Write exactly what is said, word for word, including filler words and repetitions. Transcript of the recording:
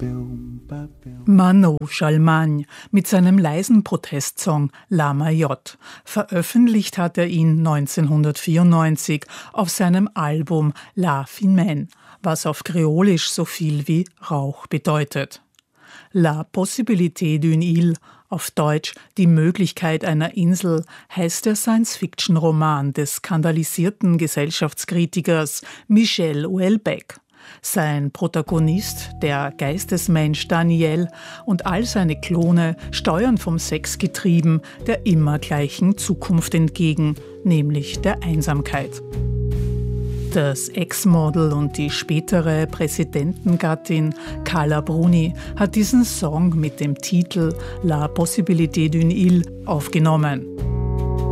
Manouche Almagne mit seinem leisen Protestsong La Mayotte. Veröffentlicht hat er ihn neunzehnhundertvierundneunzig auf seinem Album La Fimène, was auf Kreolisch so viel wie Rauch bedeutet. La possibilité d'une île, auf Deutsch Die Möglichkeit einer Insel, heißt der Science-Fiction-Roman des skandalisierten Gesellschaftskritikers Michel Houellebecq. Sein Protagonist, der Geistesmensch Daniel, und all seine Klone steuern vom Sex getrieben der immer gleichen Zukunft entgegen, nämlich der Einsamkeit. Das Ex-Model und die spätere Präsidentengattin Carla Bruni hat diesen Song mit dem Titel La possibilité d'une île aufgenommen.